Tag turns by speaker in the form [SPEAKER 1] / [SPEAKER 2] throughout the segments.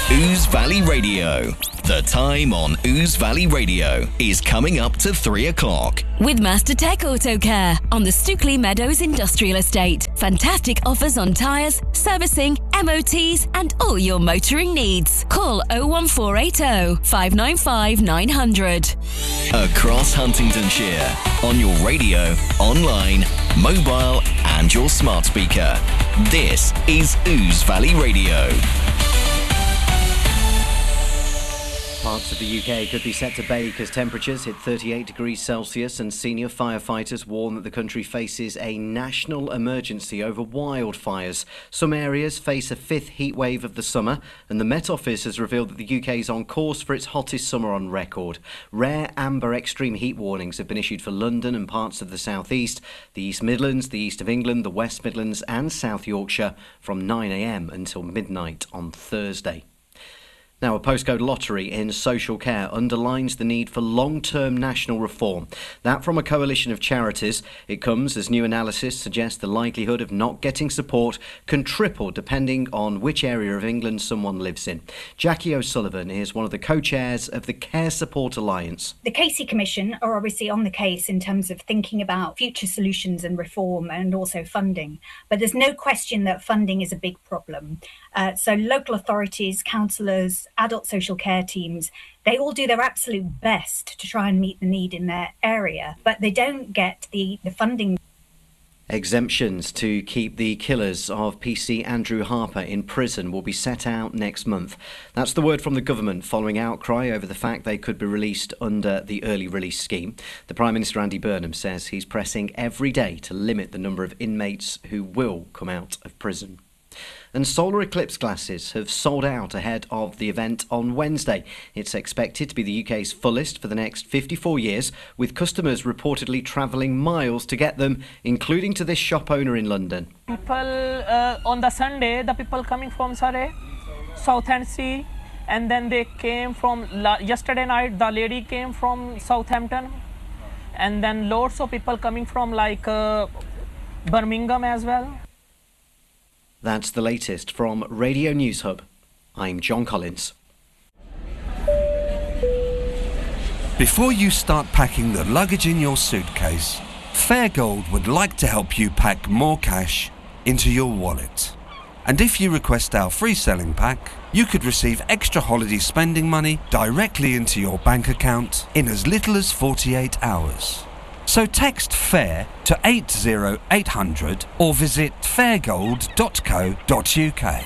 [SPEAKER 1] Ouse Valley Radio. The time on Ouse Valley Radio is coming up to 3 o'clock.
[SPEAKER 2] With Master Tech Auto Care on the Stookley Meadows Industrial Estate. Fantastic offers on tyres, servicing, MOTs and all your motoring needs. Call 01480 595 900.
[SPEAKER 1] Across Huntingdonshire, on your radio, online, mobile and your smart speaker. This is Ouse Valley Radio.
[SPEAKER 3] Parts of the UK could be set to bake as temperatures hit 38 degrees Celsius, and senior firefighters warn that the country faces a national emergency over wildfires. Some areas face a fifth heatwave of the summer, and the Met Office has revealed that the UK is on course for its hottest summer on record. Rare amber extreme heat warnings have been issued for London and parts of the South East, the East Midlands, the East of England, the West Midlands and South Yorkshire from 9 a.m. until midnight on Thursday. Now, a postcode lottery in social care underlines the need for long-term national reform. That from a coalition of charities. It comes as new analysis suggests the likelihood of not getting support can triple depending on which area of England someone lives in. Jackie O'Sullivan is one of the co-chairs of the Care Support Alliance.
[SPEAKER 4] The Casey Commission are obviously on the case in terms of thinking about future solutions and reform and also funding. But there's no question that funding is a big problem. So local authorities, councillors, adult social care teams, they all do their absolute best to try and meet the need in their area, but they don't get the funding.
[SPEAKER 3] Exemptions to keep the killers of PC Andrew Harper in prison will be set out next month. That's the word from the government following outcry over the fact they could be released under the early release scheme. The Prime Minister Andy Burnham says he's pressing every day to limit the number of inmates who will come out of prison. And solar eclipse glasses have sold out ahead of the event on Wednesday. It's expected to be the UK's fullest for the next 54 years, with customers reportedly travelling miles to get them, including to this shop owner in London.
[SPEAKER 5] People on the Sunday, the people coming from Surrey, Southend, and then they came from yesterday night. The lady came from Southampton, and then loads of people coming from like Birmingham as well.
[SPEAKER 3] That's the latest from Radio News Hub. I'm John Collins.
[SPEAKER 6] Before you start packing the luggage in your suitcase, Fairgold would like to help you pack more cash into your wallet. And if you request our free selling pack, you could receive extra holiday spending money directly into your bank account in as little as 48 hours. So text FAIR to 80800 or visit fairgold.co.uk.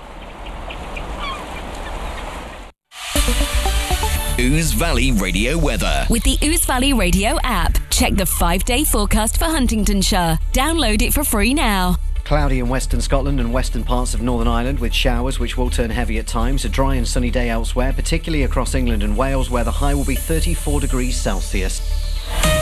[SPEAKER 1] Ouse Valley Radio weather.
[SPEAKER 2] With the Ouse Valley Radio app, check the 5-day forecast for Huntingdonshire. Download it for free now.
[SPEAKER 3] Cloudy in western Scotland and western parts of Northern Ireland with showers which will turn heavy at times. A dry and sunny day elsewhere, particularly across England and Wales where the high will be 34 degrees Celsius.